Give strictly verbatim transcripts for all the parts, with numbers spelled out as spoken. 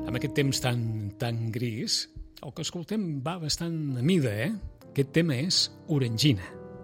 amb aquest temps tan, tan gris, el que escoltem va bastant a mida, eh? Aquest tema és Orangina.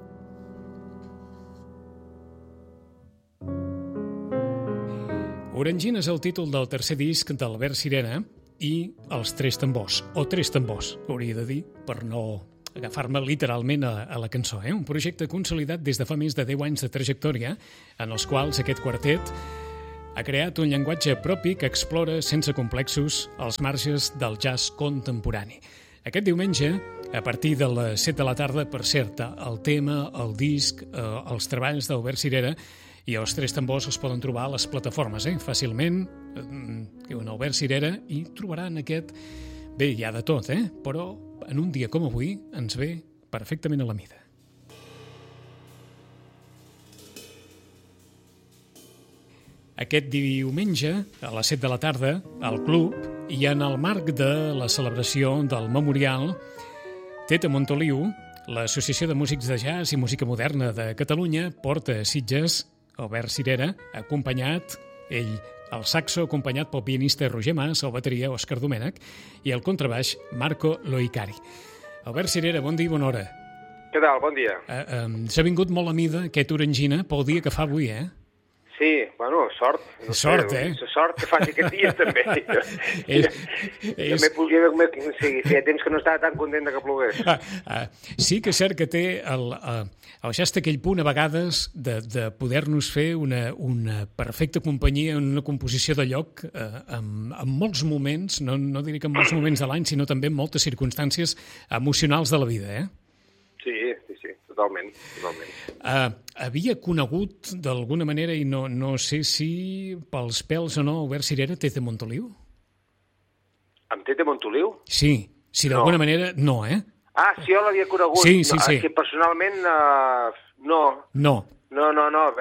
Orangina és el títol del tercer disc d'Albert Sirera i Els Tres Tambors, o Tres Tambors, hauria de dir, per no agafar-me literalment a, a la cançó. Eh? Un projecte consolidat des de fa més de deu anys de trajectòria, en els quals aquest quartet ha creat un llenguatge propi que explora sense complexos els marges del jazz contemporani. Aquest diumenge, a partir de les set de la tarda, per cert, el tema, el disc, eh, els treballs d'Albert Sirera i els Tres Tambors es poden trobar a les plataformes, eh? fàcilment, eh, en Albert Sirera, i trobaran aquest... Bé, hi ha de tot, eh? Però en un dia com avui ens ve perfectament a la mida. Aquest diumenge, a les set de la tarda, al club, i en el marc de la celebració del Memorial, Tete Montoliu, l'Associació de Músics de Jazz i Música Moderna de Catalunya, porta a Sitges Albert Sirera, acompanyat, ell al saxo, acompanyat pel pianista Roger Mas, el bateria Òscar Domènech i el contrabaix Marco Loicari. Albert Sirera, bon dia i bona hora. Què tal? Bon dia. Uh, um, S'ha vingut molt a mida aquest Orangina pel dia que fa avui, eh? Sí, bueno, sort. No sort, sé, eh? Sort que faci aquest dia, també. és, és... També podia, sí, feia temps que no estava tan content que plogués. Ah, ah, sí que és cert que té el, uh, el jazz aquell punt a vegades de, de poder-nos fer una, una perfecta companyia en una composició de lloc uh, amb, amb molts moments, no, no diré que en molts moments de l'any, sinó també en moltes circumstàncies emocionals de la vida, eh? Sí, sí, sí, totalment, totalment. Uh, havia conegut d'alguna manera, i no, no sé si pels pèls o no, Albert Sirera, Tete Montoliu? Amb Tete Montoliu? Sí, si d'alguna no. manera, no, eh? Ah, sí, jo l'havia conegut. Sí, sí, no, sí. Que personalment, uh, no. No. No, no, no.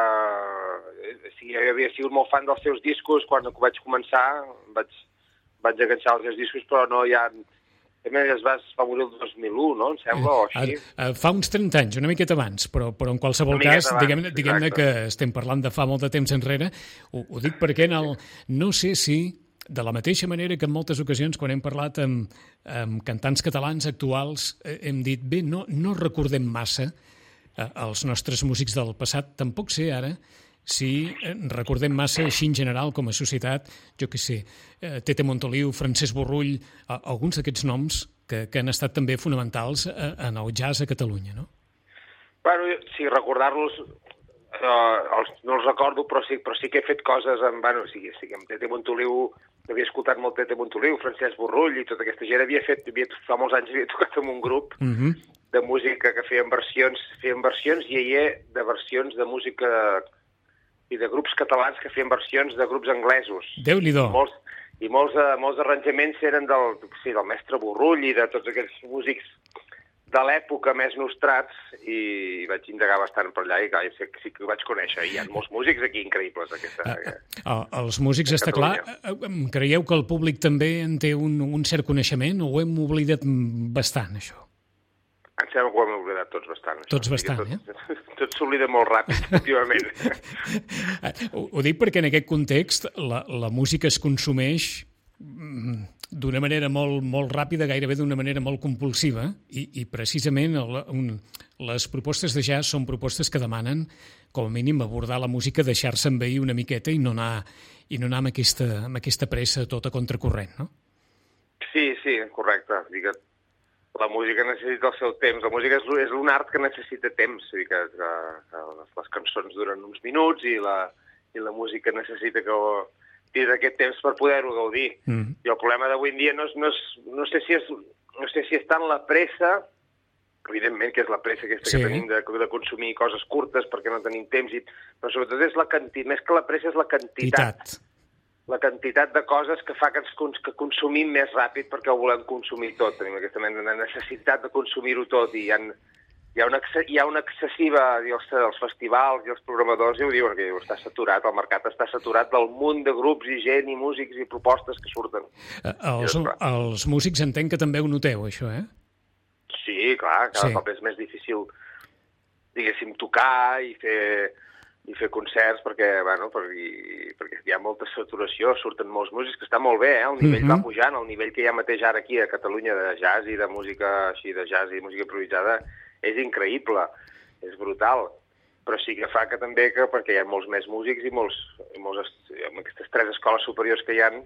Uh, sí, havia sigut molt fan dels seus discos. Quan vaig començar, vaig, vaig enganxar els seus discos, però no hi ha... Es va, es va morir el dos mil u, no? Em sembla, o així. Uh, uh, fa uns trenta anys, una miqueta abans, però, però en qualsevol cas, abans, diguem-ne diguem que estem parlant de fa molt de temps enrere. Ho, ho dic perquè en el, no sé si, de la mateixa manera que en moltes ocasions, quan hem parlat amb, amb cantants catalans actuals, eh, hem dit, bé, no, no recordem massa eh, els nostres músics del passat, tampoc sé ara si recordem massa així en general com a societat, jo què sé, eh, Tete Montoliu, Francesc Borrull, eh, alguns d'aquests noms que, que han estat també fonamentals eh, en el jazz a Catalunya, no? Bueno, sí, recordar-los, eh, els, no els recordo, però sí, però sí que he fet coses amb, bueno, sí, sí, amb Tete Montoliu, havia escoltat molt Tete Montoliu, Francesc Borrull i tota aquesta gent, havia fet, havia, fa molts anys havia tocat amb un grup uh-huh. de música que feien versions, feien versions i hi de versions de música i de grups catalans que feien versions de grups anglesos. Déu-n'hi-do. Molts, I molts, uh, molts arranjaments eren del, sí, del mestre Borrull i de tots aquells músics de l'època més nostrats, i vaig indagar bastant per allà i clar, sí, sí que ho vaig conèixer. I hi ha molts músics aquí increïbles. Aquesta, uh, uh, els músics, està clar. Creieu que el públic també en té un, un cert coneixement o ho hem oblidat bastant, això? Em sembla que ho hem oblidat tots bastant. Això. Tots bastant, tot, eh? Tot s'oblida molt ràpid, últimament. ho, ho dic perquè en aquest context la, la música es consumeix d'una manera molt, molt ràpida, gairebé d'una manera molt compulsiva, i, i precisament el, un, les propostes de jazz són propostes que demanen, com a mínim, abordar la música, deixar-se envair una miqueta i no anar, i no anar amb, aquesta, amb aquesta pressa tota contracorrent, no? Sí, sí, correcte. Digue't. La música necessita el seu temps. La música és, és un art que necessita temps. O sigui que, que, que les cançons duren uns minuts i la, i la música necessita que tiri aquest temps per poder-ho gaudir. Mm. I el problema d'avui en dia no, és, no, és, no, sé si és, no sé si és tant la pressa, evidentment que és la pressa aquesta sí. que tenim de, de consumir coses curtes perquè no tenim temps, i, però sobretot és la quantitat, més que la pressa és la quantitat. Titat. La quantitat de coses que fa que, ens, que consumim més ràpid perquè ho volem consumir tot. Tenim aquesta mena de necessitat de consumir-ho tot i hi ha, hi ha, una, hi ha una excessiva, els, els festivals i els programadors ja ho diuen, que està saturat, el mercat està saturat del munt de grups i gent i músics i propostes que surten. Els, els músics entenc que també ho noteu, això, eh? Sí, clar, cada sí. cop és més difícil, diguéssim, tocar i fer i fer concerts perquè, bueno, perquè, perquè hi ha molta saturació, surten molts músics, que està molt bé, eh? El nivell mm-hmm. va pujant, el nivell que hi ha mateix ara aquí a Catalunya de jazz i de música així, de jazz i música improvisada, és increïble, és brutal. Però sí que fa que també, que, perquè hi ha molts més músics i molts, i molts amb aquestes tres escoles superiors que hi ha,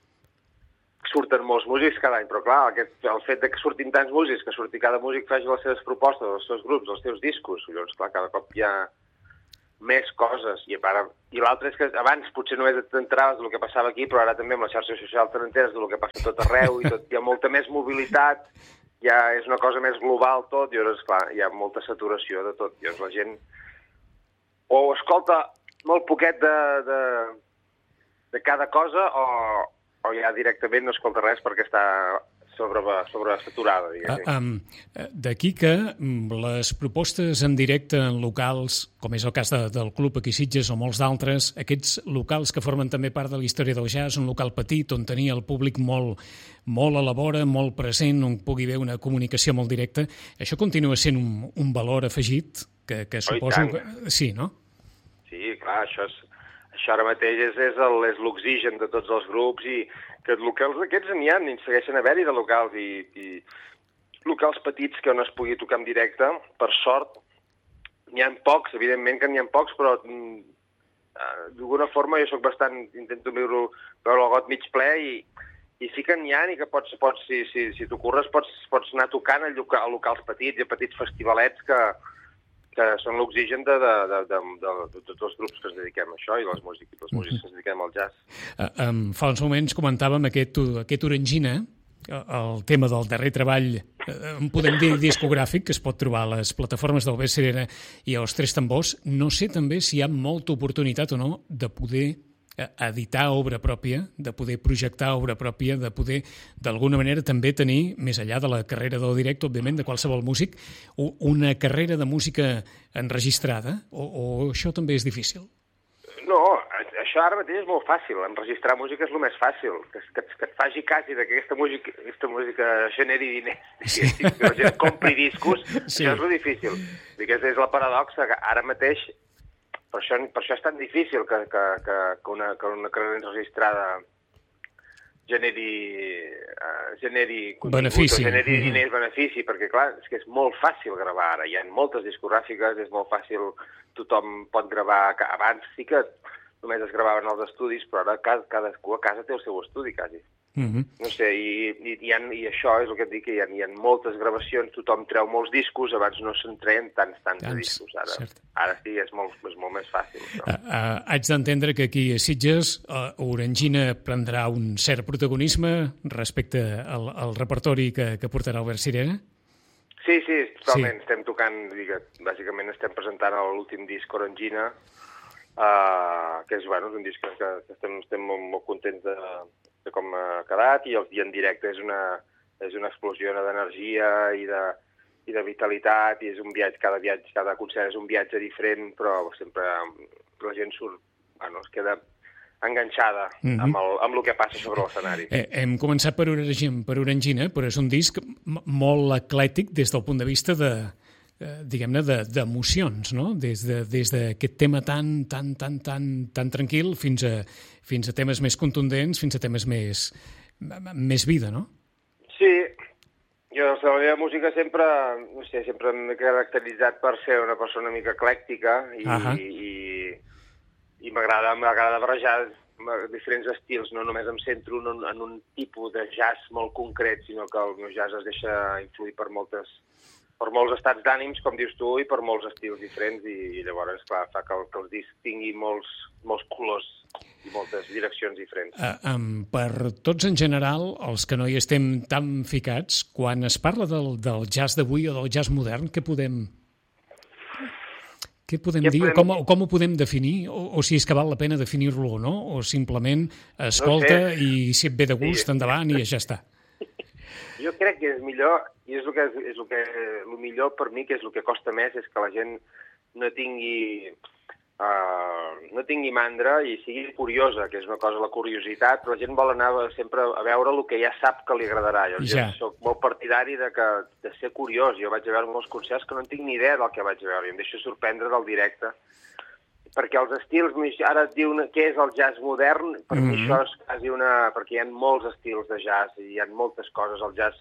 surten molts músics cada any, però clar, aquest, el fet de que surtin tants músics, que surti cada músic faci les seves propostes, els seus grups, els seus discos, llavors clar, cada cop hi ha més coses, i, i l'altre és que abans potser només t'entraves del que passava aquí, però ara també amb la xarxa social t'enteres del que passa tot arreu, i tot, hi ha molta més mobilitat, ja és una cosa més global tot, i llavors clar, hi ha molta saturació de tot, i llavors la gent o escolta molt poquet de, de, de cada cosa, o o ja directament no escolta res perquè està sobre, sobresaturada, diguéssim. Uh, um, D'aquí que les propostes en directe en locals, com és el cas de, del Club aquí Sitges o molts d'altres, aquests locals que formen també part de la història del jazz, un local petit on tenia el públic molt, molt a la vora, molt present, on pugui haver una comunicació molt directa, això continua sent un, un valor afegit que, que suposo oh, que... Sí, no? Sí, clar, això és... Això ara mateix és, és, el, és l'oxigen de tots els grups i que locals d'aquests n'hi ha, n'hi segueixen haver-hi de locals i, i locals petits que on es pugui tocar en directe, per sort, n'hi ha pocs, evidentment que n'hi ha pocs, però mm, d'alguna forma jo soc bastant, intento veure, veure el got mig ple i, i sí que n'hi ha i que pots, pots si, si, si t'ho curres pots, pots anar tocant a, loca, a locals petits i a petits festivalets que que són l'oxigen de, de, de, de, de, de tots els grups que ens dediquem a això i les músics, les músics que ens dediquem al jazz. Uh, um, fa uns moments comentàvem aquest, aquest Orangina, el tema del darrer treball, en podem dir discogràfic, que es pot trobar a les plataformes del Albert Sirera i als Tres Tambors. No sé també si hi ha molta oportunitat o no de poder editar obra pròpia, de poder projectar obra pròpia, de poder, d'alguna manera, també tenir, més enllà de la carrera del directe, òbviament, de qualsevol músic, una carrera de música enregistrada, o, o això també és difícil? No, això ara mateix és molt fàcil. Enregistrar música és el més fàcil. Que, que, que et faci quasi que aquesta música, aquesta música generi diners, sí. Que la gent compri discos, sí. Això és el difícil. Aquesta és la paradoxa, que ara mateix Per això, per això és tan difícil que, que, que, que, una, que una carrera enregistrada generi, uh, generi benefici, generi mm-hmm. diners, benefici, perquè clar, és que és molt fàcil gravar ara, hi ha moltes discogràfiques, és molt fàcil, tothom pot gravar, abans sí que només es gravaven als estudis, però ara cada, cadascú a casa té el seu estudi, quasi. Mm-hmm. No sé, i, i, i, ha, i això és el que et dic, que hi ha, hi ha moltes gravacions, tothom treu molts discos, abans no se'n treien tants, tants de discos, ara, ara sí, és molt, és molt més fàcil. Uh, uh, haig d'entendre que aquí a Sitges uh, Orangina prendrà un cert protagonisme respecte al, al repertori que, que portarà Albert Sirera? Sí, sí, totalment, sí. Estem tocant, digues, bàsicament estem presentant l'últim disc Orangina, uh, que és, bueno, és un disc que, que estem, estem molt, molt contents de de com ha quedat, i el dia en directe és una, és una explosió d'energia i de, i de vitalitat, i és un viatge, cada viatge, cada concert és un viatge diferent, però sempre la gent surt, bueno, es queda enganxada mm-hmm. amb, el, amb el que passa sobre l'escenari. Eh, hem començat per Orangina, per Orangina, però és un disc molt eclèctic des del punt de vista de, eh, diguem-ne, d'emocions, no? Des de, des d'aquest tema tan, tan, tan, tan, tan tranquil fins a fins a temes més contundents, fins a temes més, més vida, no? Sí, jo la meva música sempre, no sé, sempre m'he caracteritzat per ser una persona una mica eclèctica i, uh-huh. i, i m'agrada m'agrada barrejar diferents estils, no només em centro en un, en un tipus de jazz molt concret, sinó que el meu jazz es deixa influir per moltes per molts estats d'ànims, com dius tu, i per molts estils diferents, i, i llavors, clar, fa que, el, que els discs tingui molts, molts colors i moltes direccions diferents. Uh, um, per tots en general, els que no hi estem tan ficats, quan es parla del, del jazz d'avui o del jazz modern, què podem, què podem què dir? Podem... Com, com ho podem definir? O, o si és que val la pena definir-lo o no? O simplement escolta no sé. I si et ve de gust, sí. Endavant i ja està. Jo crec que és millor, i és el que és el que el millor per mi, que és el que costa més, és que la gent no tingui uh, no tingui mandra i sigui curiosa, que és una cosa, la curiositat, però la gent vol anar sempre a veure el que ja sap que li agradarà. Jo, ja. jo soc molt partidari de, que, de ser curiós. Jo vaig a veure molts concerts que no en tinc ni idea del que vaig a veure, i em deixo sorprendre del directe. perquè els estils, ara et diu què és el jazz modern, per mm-hmm. mi això és quasi una... perquè hi ha molts estils de jazz i hi ha moltes coses. El jazz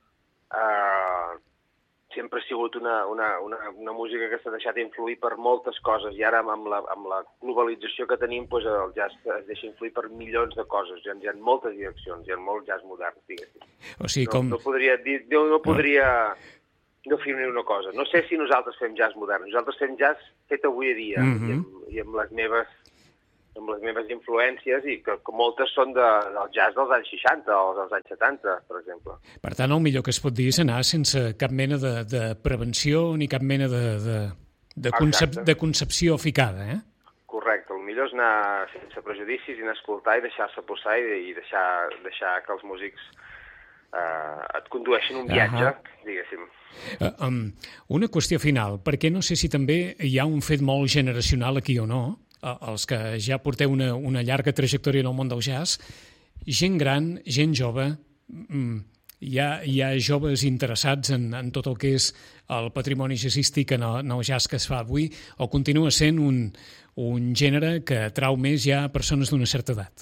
eh, sempre ha sigut una, una, una, una música que s'ha deixat influir per moltes coses i ara amb la, amb la globalització que tenim doncs el jazz es deixa influir per milions de coses. Hi ha, hi ha moltes direccions, hi ha molt jazz modern, diguéssim. O sigui, no, com... no podria dir... No, no podria... definir una cosa. No sé si nosaltres fem jazz modern. Nosaltres fem jazz fet avui a dia mm-hmm. i, amb, i amb les meves amb les meves influències i que, que moltes són de, del jazz dels anys seixanta o dels anys setanta, per exemple. Per tant, el millor que es pot dir és anar sense cap mena de, de prevenció ni cap mena de, de, de, concep, de concepció ficada, eh? Correcte. El millor és anar sense prejudicis i anar a escoltar i deixar-se posar i, i deixar, deixar que els músics eh, et condueixin un viatge, uh-huh. diguéssim. Uh, um, una qüestió final, perquè no sé si també hi ha un fet molt generacional aquí o no, uh, els que ja porteu una, una llarga trajectòria en el món del jazz, gent gran, gent jove, um, hi, ha, hi ha joves interessats en, en tot el que és el patrimoni jazzístic en el, en el jazz que es fa avui, o continua sent un, un gènere que atrau més ja persones d'una certa edat?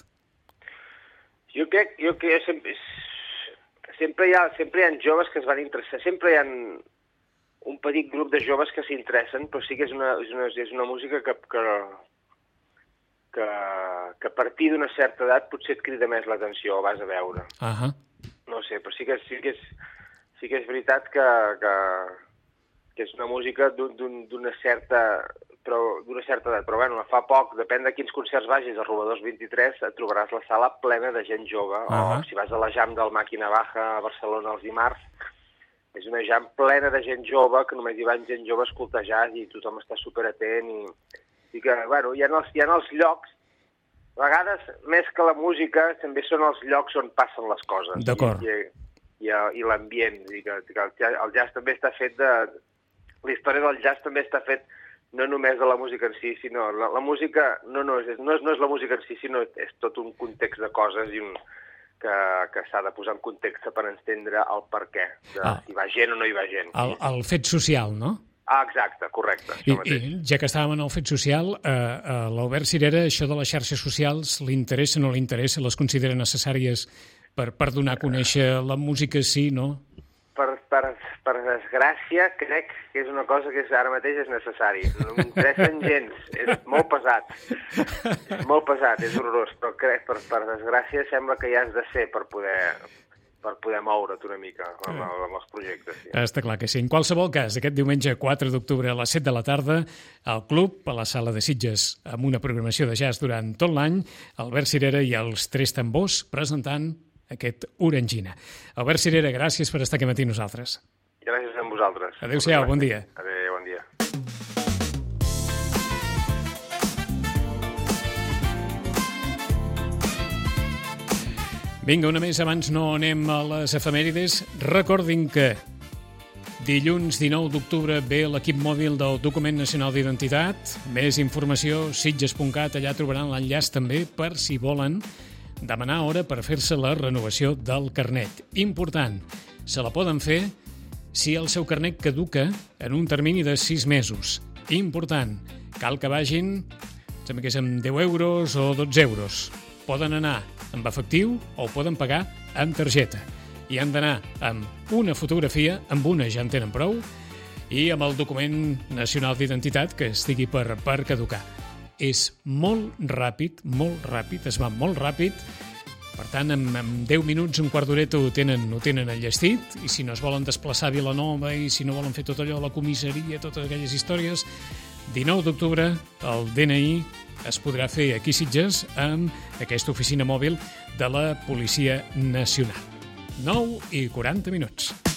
Jo crec, jo crec sempre... Sempre hi, ha, sempre hi ha joves que es van interessar, sempre hi ha un petit grup de joves que s'interessen, però sí que és una, és una, és una música que, que, que, que a partir d'una certa edat potser et crida més l'atenció, o vas a veure. Uh-huh. No sé, però sí que, sí que, és, sí que és veritat que, que, que és una música d'una certa... però d'una certa edat, però bueno, fa poc, depèn de quins concerts vagis, a Robadors vint-i-tres et trobaràs la sala plena de gent jove, uh-huh. o si vas a la jam del Màquina Baja a Barcelona els dimarts, és una jam plena de gent jove, que només hi van gent jove a escoltar jazz i tothom està superatent i, i que, bueno, hi ha, els, hi ha els llocs, a vegades, més que la música, també són els llocs on passen les coses. D'acord. I, i, i, i l'ambient, i que, que el, el jazz també està fet de... La història del jazz també està fet no només de la música en si, sinó la, la música no, no, és, no, és, no és la música en si, sinó és tot un context de coses i un, que, que s'ha de posar en context per entendre el per què, de ah. si va gent o no hi va gent. El, el fet social, no? Ah, exacte, correcte. I, I ja que estàvem en el fet social, eh, a l'Albert Cirera, això de les xarxes socials, li interessa o no li interessa? Les considera necessàries per, per donar a conèixer la música, sí, no? Per, per, per desgràcia, crec que és una cosa que és, ara mateix és necessari. No m'interessen gens, és molt pesat. És molt pesat, és horrorós, però crec, per, per desgràcia sembla que ja has de ser per poder, per poder moure't una mica amb, eh. amb els projectes. Sí. Està clar que sí. En qualsevol cas, aquest diumenge quatre d'octubre a les set de la tarda, al Club, a la Sala de Sitges, amb una programació de jazz durant tot l'any, Albert Cirera i els Tres Tambors presentant aquest Orangina. Albert Cirera, gràcies per estar aquí matí nosaltres. Gràcies a vosaltres. Adéu-siau, bon dia. Adéu, bon dia. Vinga, una més, abans no anem a les efemèrides. Recordin que dilluns dinou d'octubre ve l'equip mòbil del Document Nacional d'Identitat. Més informació, sitges punt cat, allà trobaran l'enllaç també per si volen demanar hora per fer-se la renovació del carnet. Important, se la poden fer si el seu carnet caduca en un termini de sis mesos. Important, cal que vagin, sembla que és amb deu euros o dotze euros. Poden anar amb efectiu o poden pagar amb targeta. I han d'anar amb una fotografia, amb una ja en tenen prou, i amb el document nacional d'identitat que estigui per, per caducar. És molt ràpid, molt ràpid, es va molt ràpid, per tant, en, en deu minuts, un quart d'horeta ho tenen, ho tenen enllestit, i si no es volen desplaçar a Vilanova i si no volen fer tot allò, la comissaria, totes aquelles històries, dinou d'octubre, el D N I es podrà fer aquí a Sitges amb aquesta oficina mòbil de la Policia Nacional. nou i quaranta minuts.